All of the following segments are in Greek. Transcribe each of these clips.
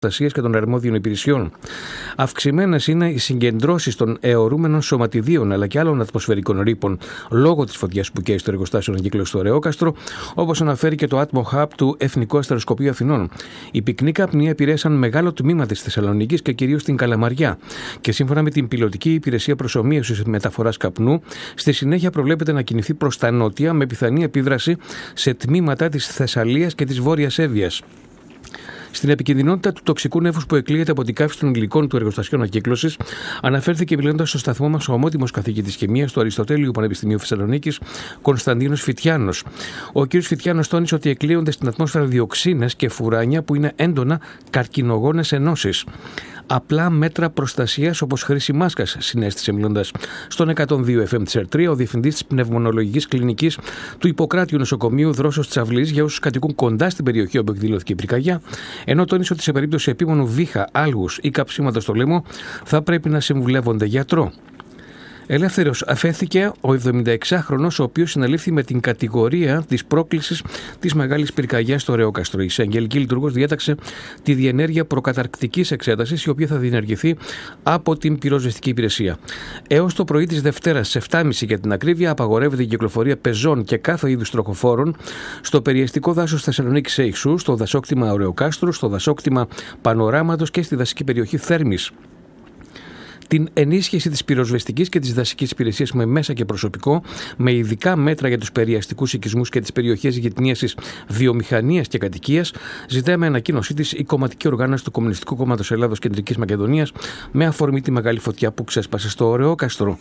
και των αρμόδιων υπηρεσιών. Αυξημένες είναι οι συγκεντρώσεις των αιωρούμενων σωματιδίων αλλά και άλλων ατμοσφαιρικών ρήπων λόγω της φωτιάς που καίει στο εργοστάσιο ανακύκλωσης στο Ρεόκαστρο, όπως αναφέρει και το Atmo Hub του Εθνικού Αστεροσκοπείου Αθηνών. Οι πυκνοί καπνοί επηρέασαν μεγάλο τμήμα της Θεσσαλονίκης και κυρίως την Καλαμαριά. Και σύμφωνα με την πιλωτική υπηρεσία προσομοίωσης μεταφοράς καπνού, στη συνέχεια προβλέπεται να κινηθεί προς τα νότια με πιθανή επίδραση σε τμήματα της Θεσσαλίας και της Βόρειας Εύβοιας. Στην επικινδυνότητα του τοξικού νέφους που εκλείεται από την καύση των υλικών του εργοστασίου ανακύκλωσης, αναφέρθηκε μιλώντας στο σταθμό μας ο ομότιμος καθηγητής χημείας του Αριστοτέλειου Πανεπιστημίου Θεσσαλονίκης, Κωνσταντίνος Φιτιάνος. Ο κ. Φιτιάνος τόνισε ότι εκλείονται στην ατμόσφαιρα διοξίνες και φουράνια που είναι έντονα καρκινογόνες ενώσεις. Απλά μέτρα προστασίας όπως χρήση μάσκας, συνέστησε μιλώντας στον 102 FM της ΕΡΤ3 ο διευθυντής της πνευμονολογικής κλινικής του Ιπποκράτειου Νοσοκομείου Δρόσος Τσαυλής για όσους κατοικούν κοντά στην περιοχή όπου εκδηλώθηκε η πυρκαγιά, ενώ τόνισε ότι σε περίπτωση επίμονου βήχα, άλγους ή καψίματος στο λαιμό θα πρέπει να συμβουλεύονται γιατρό. Ελεύθερος αφέθηκε ο 76χρονος, ο οποίος συνελήφθη με την κατηγορία της πρόκλησης της μεγάλης πυρκαγιάς στο Ρεόκαστρο. Η εισαγγελική λειτουργός διέταξε τη διενέργεια προκαταρκτικής εξέτασης, η οποία θα διενεργηθεί από την πυροσβεστική υπηρεσία. Έως το πρωί της Δευτέρας, στις 7.30 για την ακρίβεια, απαγορεύεται η κυκλοφορία πεζών και κάθε είδους τροχοφόρων στο περιεστικό δάσος Θεσσαλονίκης Σέιξου, στο δασόκτημα Ρεοκάστρου, στο δασόκτημα Πανοράματος και στη δασική περιοχή Θέρμης. Την ενίσχυση της πυροσβεστικής και της δασικής υπηρεσίας με μέσα και προσωπικό, με ειδικά μέτρα για τους περιαστικούς οικισμούς και τις περιοχές γυτνίασης βιομηχανίας και κατοικίας, ζητάει με ανακοίνωσή της η κομματική οργάνωση του Κομμουνιστικού Κόμματος Ελλάδος Κεντρικής Μακεδονίας με αφορμή τη μεγάλη φωτιά που ξέσπασε στο Ρεόκαστρο.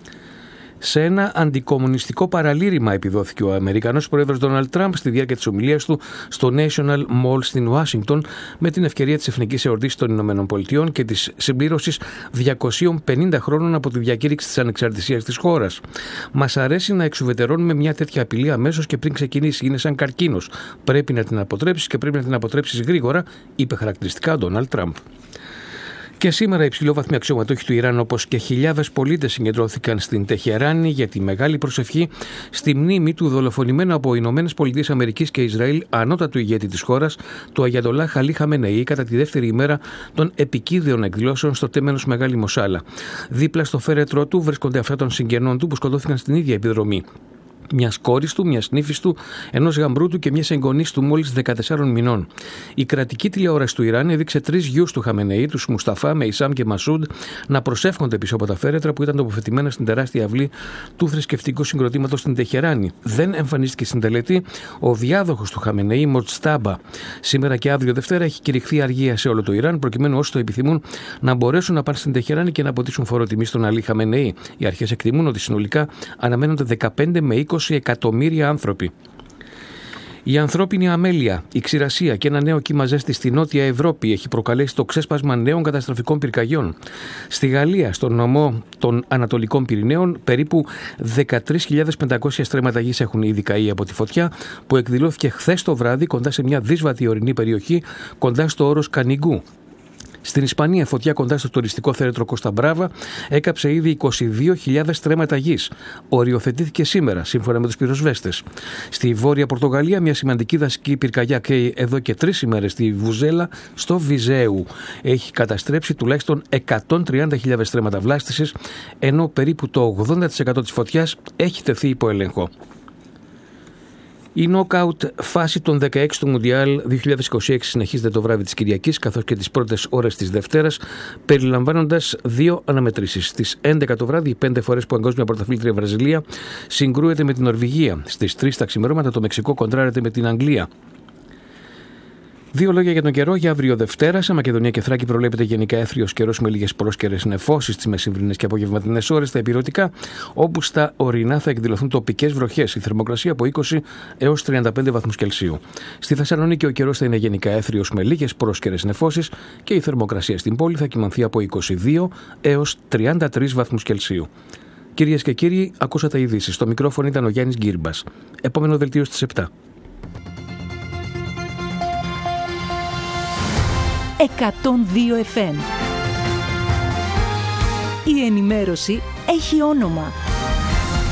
Σε ένα αντικομμουνιστικό παραλήρημα επιδόθηκε ο Αμερικανός πρόεδρος Ντόναλντ Τραμπ στη διάρκεια της ομιλίας του στο National Mall στην Ουάσιγκτον με την ευκαιρία της Εθνικής Εορτής των Ηνωμένων Πολιτειών και της συμπλήρωσης 250 χρόνων από τη διακήρυξη της ανεξαρτησίας της χώρας. «Μας αρέσει να εξουδετερώνουμε μια τέτοια απειλή αμέσως και πριν ξεκινήσει. Είναι σαν καρκίνος. Πρέπει να την αποτρέψεις και πρέπει να την αποτρέψεις γρήγορα», είπε χαρακτηριστικά ο Ντόναλντ Τραμπ. Και σήμερα οι υψηλόβαθμοι αξιωματούχοι του Ιράν, όπως και χιλιάδες πολίτες, συγκεντρώθηκαν στην Τεχεράνη για τη μεγάλη προσευχή στη μνήμη του δολοφονημένου από Ηνωμένες Πολιτείες Αμερικής και Ισραήλ ανώτατου ηγέτη της χώρας, του Αγιατολάχ Αλί Χαμενεή, κατά τη δεύτερη ημέρα των επικίδεων εκδηλώσεων στο τέμενος Μεγάλη Μοσάλα. Δίπλα στο φέρετρό του βρίσκονται αυτά των συγγενών του που σκοτώθηκαν στην ίδια επιδρομή. Μιας κόρης του, μιας νύφης του, ενός γαμπρού του και μιας εγγονής του μόλις 14 μηνών. Η κρατική τηλεόραση του Ιράν έδειξε 3 γιους του Χαμενεή, τους Μουσταφά, Μεϊσάμ και Μασούντ, να προσεύχονται πίσω από τα φέρετρα που ήταν τοποθετημένα στην τεράστια αυλή του θρησκευτικού συγκροτήματος στην Τεχεράνη. Δεν εμφανίστηκε στην τελετή ο διάδοχος του Χαμενεή, Μοτστάμπα. Σήμερα και αύριο Δευτέρα έχει κηρυχθεί αργία σε όλο το Ιράν, προκειμένου όσοι το επιθυμούν να μπορέσουν να πάνε στην Τεχεράνη και να αποτίσουν φόρο τιμή στον Αλί Χαμενεή. Οι αρχές εκτιμούν ότι συνολικά αναμένονται 15 με 20 εκατομμύρια άνθρωποι. Η ανθρώπινη αμέλεια, η ξηρασία και ένα νέο κύμα ζέστη στη Νότια Ευρώπη έχει προκαλέσει το ξέσπασμα νέων καταστροφικών πυρκαγιών. Στη Γαλλία, στον νομό των Ανατολικών Πυρηναίων, περίπου 13.500 στρέμματα γης έχουν ήδη καεί από τη φωτιά που εκδηλώθηκε χθες το βράδυ κοντά σε μια δύσβατη ορεινή περιοχή κοντά στο όρος Κανιγκού. Στην Ισπανία, φωτιά κοντά στο τουριστικό θέρετρο Κώστα Μπράβα έκαψε ήδη 22.000 στρέμματα γης. Οριοθετήθηκε σήμερα, σύμφωνα με τους πυροσβέστες. Στη Βόρεια Πορτογαλία, μια σημαντική δασική πυρκαγιά καίει εδώ και 3 ημέρες στη Βουζέλα, στο Βιζέου. Έχει καταστρέψει τουλάχιστον 130.000 στρέμματα βλάστησης, ενώ περίπου το 80% της φωτιάς έχει τεθεί υπό έλεγχο. Η νόκαουτ φάση των 16 του Μουντιάλ 2026 συνεχίζεται το βράδυ της Κυριακής καθώς και τις πρώτες ώρες της Δευτέρας, περιλαμβάνοντας 2 αναμετρήσεις. Στις 11 το βράδυ, οι 5 φορές παγκόσμια πρωταθλήτρια Βραζιλία συγκρούεται με την Νορβηγία. Στις 3 τα ξημερώματα το Μεξικό κοντράρεται με την Αγγλία. 2 λόγια για τον καιρό για αύριο Δευτέρα. Σε Μακεδονία και Θράκη προβλέπεται γενικά έθριος καιρός με λίγες πρόσκαιρες νεφώσεις τις μεσημβρινές και απογευματινές ώρες στα ηπειρωτικά, όπου στα ορεινά θα εκδηλωθούν τοπικές βροχές. Η θερμοκρασία από 20 έως 35 βαθμούς Κελσίου. Στη Θεσσαλονίκη ο καιρός θα είναι γενικά έθριος με λίγες πρόσκαιρες νεφώσεις και η θερμοκρασία στην πόλη θα κυμανθεί από 22 έως 33 βαθμούς Κελσίου. Κυρίες και κύριοι, ακούσατε ειδήσεις. Στο μικρόφωνο ήταν ο Γιάννης Γκύρμπας. Επόμενο δελτίο στις 7. 102 FM. Η ενημέρωση έχει όνομα.